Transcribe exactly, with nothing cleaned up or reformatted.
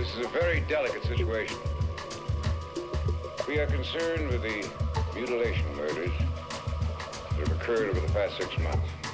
This is a very delicate situation. We are concerned with the mutilation murders that have occurred over the past six months.